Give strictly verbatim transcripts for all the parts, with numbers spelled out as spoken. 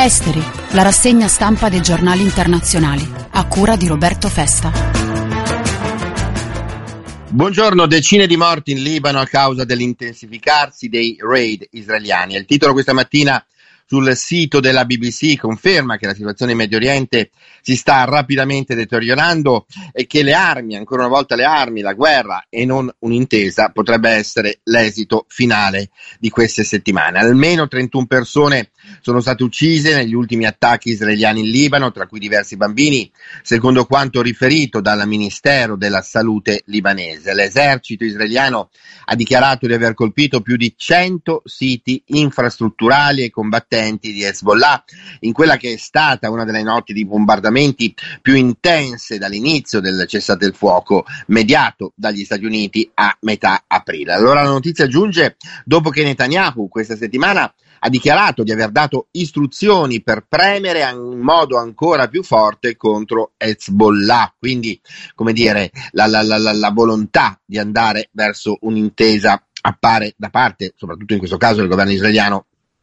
Esteri, la rassegna stampa dei giornali internazionali, a cura di Roberto Festa. Buongiorno. Decine di morti in Libano a causa dell'intensificarsi dei raid israeliani. Il titolo questa mattina sul sito della B B C conferma che la situazione in Medio Oriente si sta rapidamente deteriorando e che le armi, ancora una volta le armi, la guerra e non un'intesa potrebbe essere l'esito finale di queste settimane. Almeno trentuno persone sono state uccise negli ultimi attacchi israeliani in Libano, tra cui diversi bambini, secondo quanto riferito dal Ministero della Salute libanese. L'esercito israeliano ha dichiarato di aver colpito più di cento siti infrastrutturali e combattenti di Hezbollah in quella che è stata una delle notti di bombardamenti più intense dall'inizio del cessate il fuoco mediato dagli Stati Uniti a metà aprile. Allora la notizia giunge dopo che Netanyahu questa settimana ha dichiarato di aver dato istruzioni per premere in modo ancora più forte contro Hezbollah, quindi come dire la, la, la, la volontà di andare verso un'intesa appare da parte, soprattutto in questo caso del governo israeliano,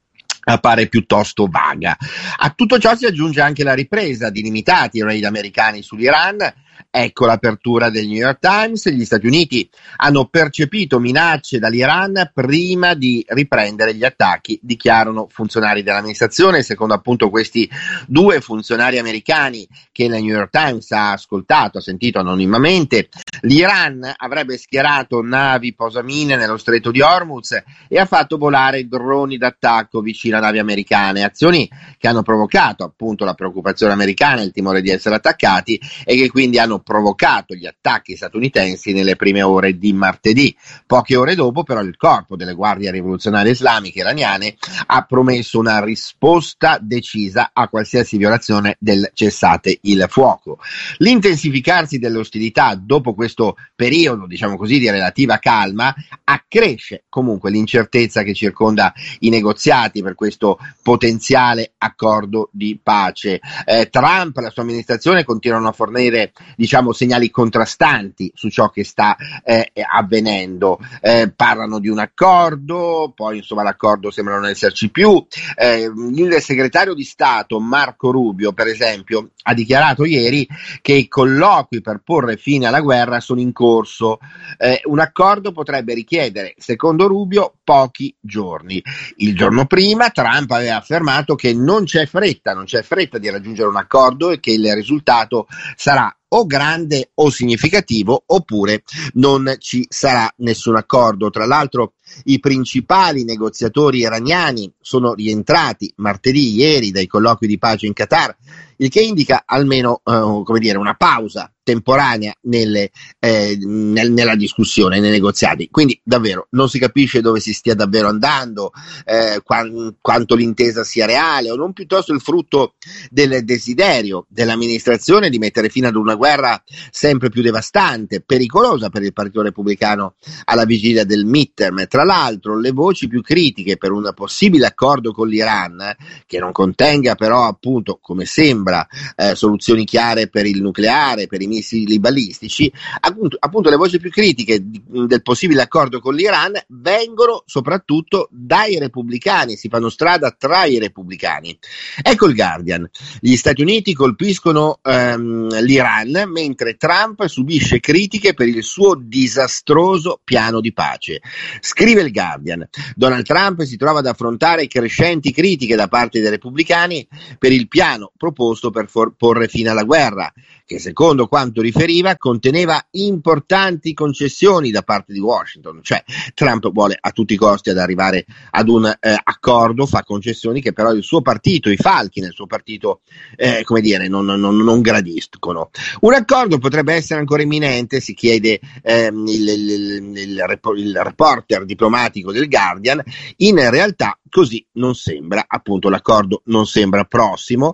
appare piuttosto vaga. A tutto ciò si aggiunge anche la ripresa di limitati raid americani sull'Iran. Ecco l'apertura del New York Times. Gli Stati Uniti hanno percepito minacce dall'Iran prima di riprendere gli attacchi, dichiarano funzionari dell'amministrazione. Secondo appunto questi due funzionari americani che il New York Times ha ascoltato, ha sentito anonimamente, l'Iran avrebbe schierato navi posamine nello stretto di Hormuz e ha fatto volare droni d'attacco vicino a navi americane, azioni che hanno provocato appunto la preoccupazione americana, il timore di essere attaccati, e che quindi hanno provocato gli attacchi statunitensi nelle prime ore di martedì. Poche ore dopo però il corpo delle guardie rivoluzionarie islamiche iraniane ha promesso una risposta decisa a qualsiasi violazione del cessate il fuoco. L'intensificarsi delle ostilità dopo questo periodo, diciamo così, di relativa calma accresce comunque l'incertezza che circonda i negoziati per questo potenziale accordo di pace. Eh, Trump e la sua amministrazione continuano a fornire diciamo segnali contrastanti su ciò che sta eh, avvenendo. Eh, parlano di un accordo, poi insomma l'accordo sembra non esserci più. Eh, il segretario di Stato Marco Rubio, per esempio, ha dichiarato ieri che i colloqui per porre fine alla guerra sono in corso. Eh, un accordo potrebbe richiedere, secondo Rubio, pochi giorni. Il giorno prima Trump aveva affermato che non c'è fretta, non c'è fretta di raggiungere un accordo e che il risultato sarà o grande o significativo, oppure non ci sarà nessun accordo. Tra l'altro i principali negoziatori iraniani sono rientrati martedì, ieri, dai colloqui di pace in Qatar, il che indica almeno uh, come dire, una pausa temporanea nelle, eh, nel, nella discussione, nei negoziati. Quindi davvero non si capisce dove si stia davvero andando, eh, quant, quanto l'intesa sia reale o non, piuttosto il frutto del desiderio dell'amministrazione di mettere fine ad una guerra sempre più devastante, pericolosa per il Partito Repubblicano alla vigilia del midterm. Tra l'altro le voci più critiche per un possibile accordo con l'Iran, che non contenga però appunto, come sembra, eh, soluzioni chiare per il nucleare, per i missili balistici, appunto, appunto le voci più critiche di, del possibile accordo con l'Iran vengono soprattutto dai repubblicani, si fanno strada tra i repubblicani. Ecco il Guardian: gli Stati Uniti colpiscono ehm, l'Iran mentre Trump subisce critiche per il suo disastroso piano di pace. Scrive il Guardian: Donald Trump si trova ad affrontare crescenti critiche da parte dei repubblicani per il piano proposto per for- porre fine alla guerra, che secondo quanto riferiva conteneva importanti concessioni da parte di Washington. Cioè Trump vuole a tutti i costi ad arrivare ad un eh, accordo, fa concessioni che però il suo partito, i falchi nel suo partito, eh, come dire, non, non, non gradiscono. Un accordo potrebbe essere ancora imminente, si chiede ehm, il, il, il, il, il reporter diplomatico del Guardian. In realtà così non sembra, appunto l'accordo non sembra prossimo,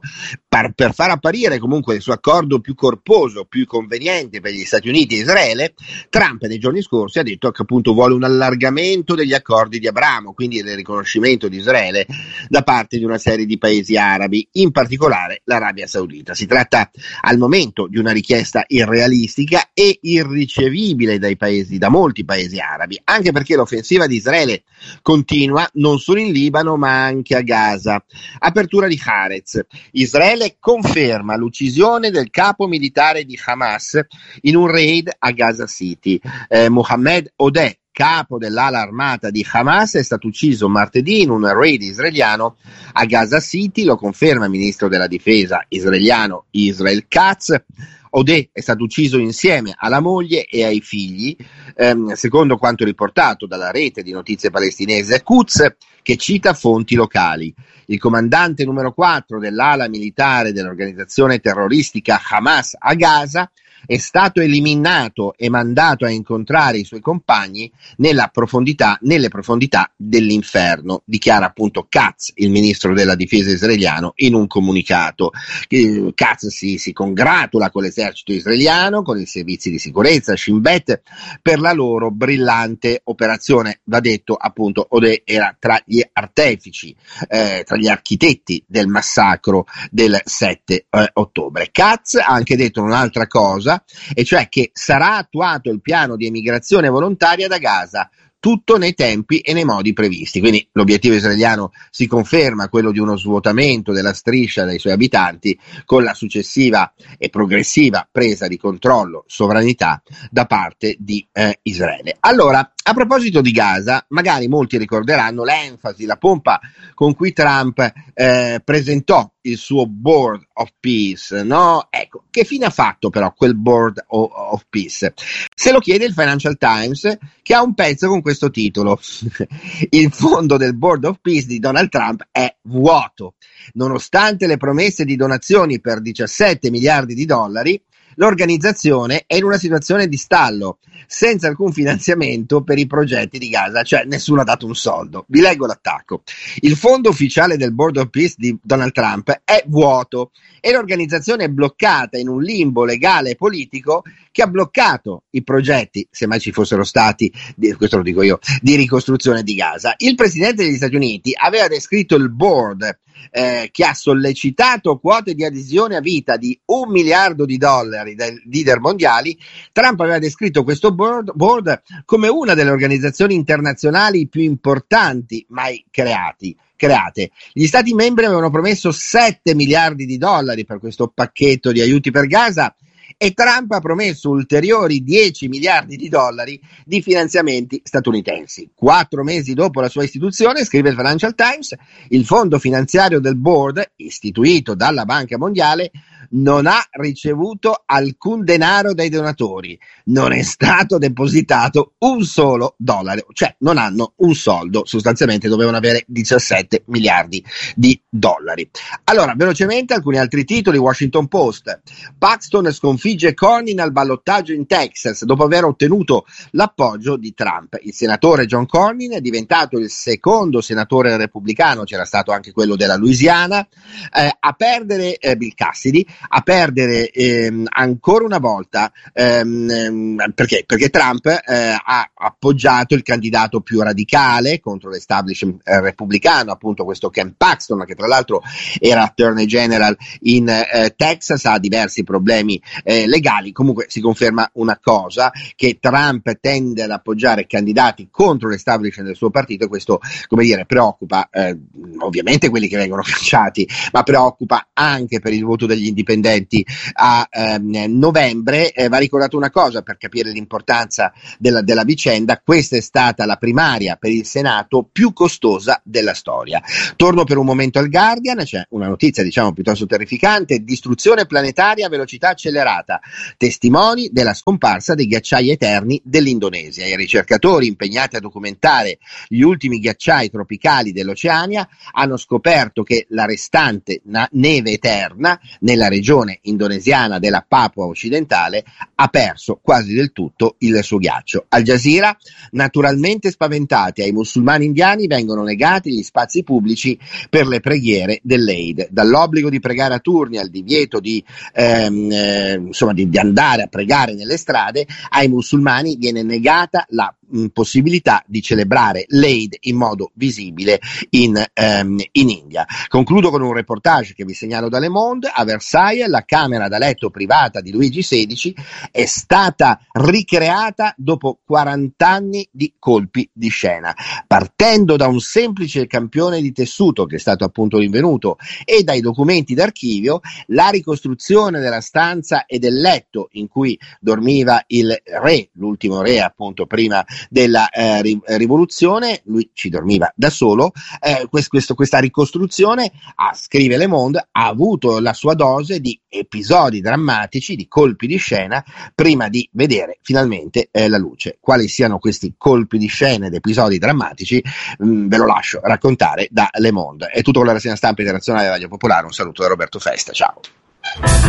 par, per far apparire comunque il suo accordo più corposo, più conveniente per gli Stati Uniti e Israele, Trump nei giorni scorsi ha detto che appunto vuole un allargamento degli accordi di Abramo, quindi il riconoscimento di Israele da parte di una serie di paesi arabi, in particolare l'Arabia Saudita. Si tratta al momento di una richiesta irrealistica e irricevibile dai paesi, da molti paesi arabi, anche perché l'offensiva di Israele continua non solo in Libano ma anche a Gaza. Apertura di Haaretz. Israele conferma l'uccisione del capo militare di Hamas in un raid a Gaza City. Eh, Mohammed Odeh, capo dell'ala armata di Hamas, è stato ucciso martedì in un raid israeliano a Gaza City, lo conferma il ministro della difesa israeliano Israel Katz. Odeh è stato ucciso insieme alla moglie e ai figli, ehm, secondo quanto riportato dalla rete di notizie palestinese Quds, che cita fonti locali. Il comandante numero quattro dell'ala militare dell'organizzazione terroristica Hamas a Gaza è stato eliminato e mandato a incontrare i suoi compagni nella profondità, nelle profondità dell'inferno, dichiara appunto Katz, il ministro della difesa israeliano, in un comunicato. Katz si, si congratula con l'esercito israeliano, con i servizi di sicurezza, Shin Bet, per la loro brillante operazione. Va detto appunto, Odeh era tra gli artefici, eh, tra gli architetti del massacro del sette eh, ottobre. Katz ha anche detto un'altra cosa, e cioè che sarà attuato il piano di emigrazione volontaria da Gaza, tutto nei tempi e nei modi previsti. Quindi l'obiettivo israeliano si conferma, quello di uno svuotamento della striscia dai suoi abitanti, con la successiva e progressiva presa di controllo, sovranità da parte di eh, Israele. Allora, a proposito di Gaza, magari molti ricorderanno l'enfasi, la pompa con cui Trump eh, presentò il suo Board of Peace, no? Ecco, che fine ha fatto però quel Board of, of Peace? Se lo chiede il Financial Times, che ha un pezzo con questo titolo: il fondo del Board of Peace di Donald Trump è vuoto. Nonostante le promesse di donazioni per diciassette miliardi di dollari, l'organizzazione è in una situazione di stallo, senza alcun finanziamento per i progetti di Gaza, cioè nessuno ha dato un soldo. Vi leggo l'attacco. Il fondo ufficiale del Board of Peace di Donald Trump è vuoto e l'organizzazione è bloccata in un limbo legale e politico che ha bloccato i progetti, se mai ci fossero stati, questo lo dico io, di ricostruzione di Gaza. Il presidente degli Stati Uniti aveva descritto il board Eh, che ha sollecitato quote di adesione a vita di un miliardo di dollari dai leader mondiali. Trump aveva descritto questo board, board come una delle organizzazioni internazionali più importanti mai creati. create. Gli stati membri avevano promesso sette miliardi di dollari per questo pacchetto di aiuti per Gaza, e Trump ha promesso ulteriori dieci miliardi di dollari di finanziamenti statunitensi. Quattro mesi dopo la sua istituzione, scrive il Financial Times, il fondo finanziario del board, istituito dalla Banca Mondiale, non ha ricevuto alcun denaro dai donatori, non è stato depositato un solo dollaro, cioè non hanno un soldo, sostanzialmente dovevano avere diciassette miliardi di dollari. Allora, velocemente alcuni altri titoli. Washington Post: Paxton sconfigge Cornyn al ballottaggio in Texas dopo aver ottenuto l'appoggio di Trump. Il senatore John Cornyn è diventato il secondo senatore repubblicano, c'era stato anche quello della Louisiana, eh, a perdere eh, Bill Cassidy, a perdere ehm, ancora una volta ehm, perché? Perché Trump eh, ha appoggiato il candidato più radicale contro l'establishment eh, repubblicano, appunto questo Ken Paxton, che tra l'altro era attorney general in eh, Texas, ha diversi problemi eh, legali. Comunque si conferma una cosa, che Trump tende ad appoggiare candidati contro l'establishment del suo partito, e questo, come dire, preoccupa eh, ovviamente quelli che vengono cacciati, ma preoccupa anche per il voto degli indipendenti a ehm, novembre. Eh, va ricordato una cosa per capire l'importanza della, della vicenda: questa è stata la primaria per il Senato più costosa della storia. Torno per un momento al Guardian, c'è una notizia diciamo piuttosto terrificante: distruzione planetaria a velocità accelerata, testimoni della scomparsa dei ghiacciai eterni dell'Indonesia. I ricercatori impegnati a documentare gli ultimi ghiacciai tropicali dell'Oceania hanno scoperto che la restante na- neve eterna nella regione regione indonesiana della Papua occidentale ha perso quasi del tutto il suo ghiaccio. Al Jazeera, naturalmente spaventati, ai musulmani indiani vengono negati gli spazi pubblici per le preghiere dell'Eid, dall'obbligo di pregare a turni al divieto di, ehm, eh, insomma, di, di andare a pregare nelle strade. Ai musulmani viene negata la mh, possibilità di celebrare l'Eid in modo visibile in, ehm, in India. Concludo con un reportage che vi segnalo da Le Monde. A Versailles la camera da letto privata di Luigi sedicesimo è stata ricreata dopo quaranta anni di colpi di scena, partendo da un semplice campione di tessuto che è stato appunto rinvenuto e dai documenti d'archivio. La ricostruzione della stanza e del letto in cui dormiva il re, l'ultimo re appunto prima della eh, ri- rivoluzione, lui ci dormiva da solo. Eh, questo, questo, questa ricostruzione, ah, scrive Le Monde, ha avuto la sua dose di episodi drammatici, di colpi di scena, prima di vedere finalmente eh, la luce. Quali siano questi colpi di scena ed episodi drammatici mh, ve lo lascio raccontare da Le Monde. È tutto con la rassegna stampa internazionale della Radio Popolare. Un saluto da Roberto Festa, ciao.